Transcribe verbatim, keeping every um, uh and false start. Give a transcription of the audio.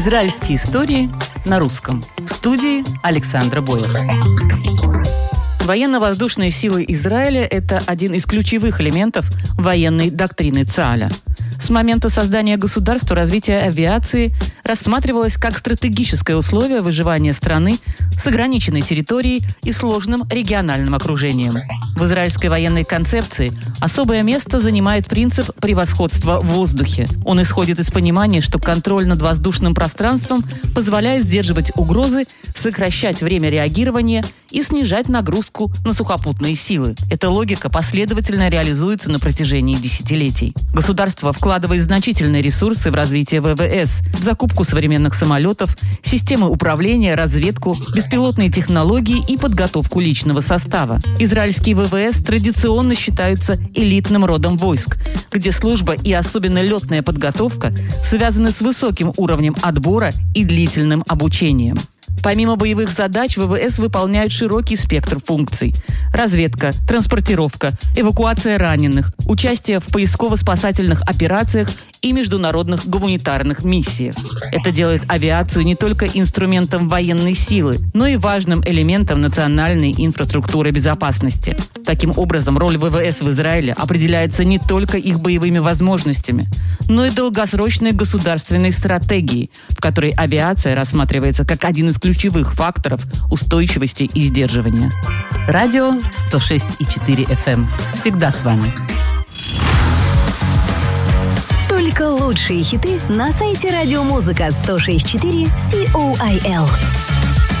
Израильские истории на русском. В студии Александра Бойлер. Военно-воздушные силы Израиля – это один из ключевых элементов военной доктрины ЦААЛя. С момента создания государства развитие авиации рассматривалось как стратегическое условие выживания страны с ограниченной территорией и сложным региональным окружением. В израильской военной концепции особое место занимает принцип превосходства в воздухе. Он исходит из понимания, что контроль над воздушным пространством позволяет сдерживать угрозы, сокращать время реагирования и снижать нагрузку на сухопутные силы. Эта логика последовательно реализуется на протяжении десятилетий. Государство вкладывает значительные ресурсы в развитие ВВС, в закупку современных самолетов, системы управления, разведку, беспилотные технологии и подготовку личного состава. Израильские ВВС традиционно считаются элитным родом войск, где служба и особенно летная подготовка связаны с высоким уровнем отбора и длительным обучением. Помимо боевых задач, ВВС выполняют широкий спектр функций. Разведка, транспортировка, эвакуация раненых, участие в поисково-спасательных операциях и международных гуманитарных миссиях. Это делает авиацию не только инструментом военной силы, но и важным элементом национальной инфраструктуры безопасности. Таким образом, роль ВВС в Израиле определяется не только их боевыми возможностями, но и долгосрочной государственной стратегией, в которой авиация рассматривается как один из ключевых факторов устойчивости и сдерживания. Радио сто шесть и четыре эф эм. Всегда с вами. Только лучшие хиты на сайте радиомузыка сто шесть и четыре си о ай эл.